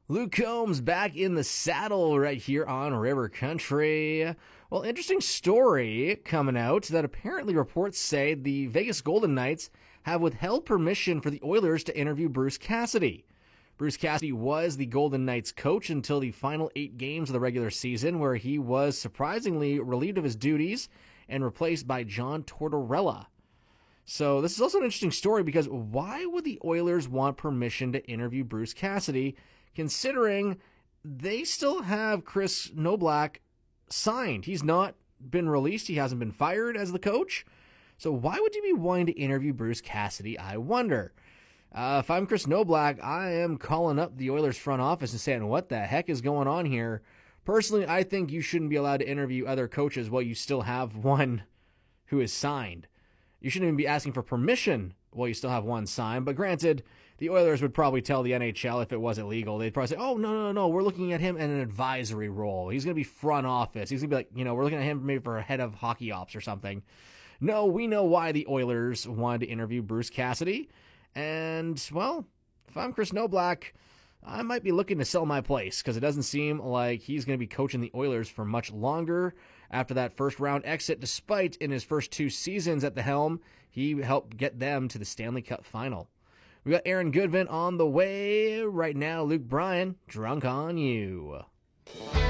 Luke Combs back in the saddle right here on River Country. Well, interesting story coming out that apparently reports say the Vegas Golden Knights have withheld permission for the Oilers to interview Bruce Cassidy. Bruce Cassidy was the Golden Knights coach until the final 8 games of the regular season, where he was surprisingly relieved of his duties and replaced by John Tortorella. So this is also an interesting story because why would the Oilers want permission to interview Bruce Cassidy, considering they still have Kris Knoblauch signed? He's not been released. He hasn't been fired as the coach. So why would you be wanting to interview Bruce Cassidy, I wonder? If I'm Kris Knoblauch, I am calling up the Oilers front office and saying, what the heck is going on here? Personally, I think you shouldn't be allowed to interview other coaches while you still have one who is signed. You shouldn't even be asking for permission while you still have one signed. But granted, the Oilers would probably tell the NHL if it was illegal. They'd probably say, oh, no, we're looking at him in an advisory role. He's going to be front office. He's going to be like, we're looking at him maybe for a head of hockey ops or something. No, we know why the Oilers wanted to interview Bruce Cassidy. And, well, if I'm Kris Knoblauch, I might be looking to sell my place because it doesn't seem like he's going to be coaching the Oilers for much longer after that first-round exit, despite in his first 2 seasons at the helm, he helped get them to the Stanley Cup final. We got Aaron Goodvin on the way. Right now, Luke Bryan, Drunk on You.